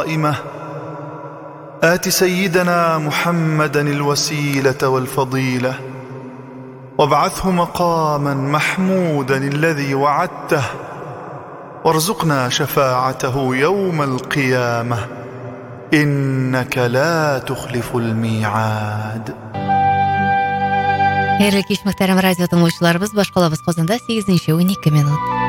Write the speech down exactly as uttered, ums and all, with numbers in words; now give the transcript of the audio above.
قائمة آت سيدنا محمدا الوسيلة والفضيلة وابعثه مقاما محمودا الذي وعدته وارزقنا شفاعته يوم القيامة إنك لا تخلف الميعاد. Хәерле кич, мөхтәрәм радио тыңлаучыларыбыз, башкалабыз Казанда сигезенче он ике минут.